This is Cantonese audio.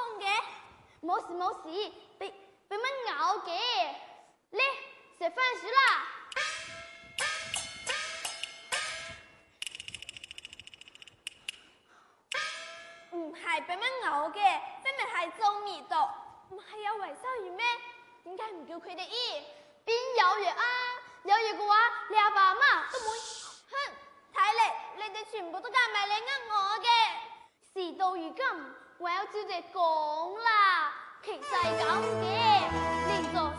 嘅？ 冇事，俾蚊咬嘅。嚟食飯時啦。 唔係俾蚊咬嘅，分明係做味道。唔係有維修員咩？點解唔叫佢哋醫？ 邊有藥啊？有藥嘅話，你阿爸阿媽都唔會。 哼！睇嚟你哋全部都加埋嚟呃我嘅。 事到如今，唯有照直講啦。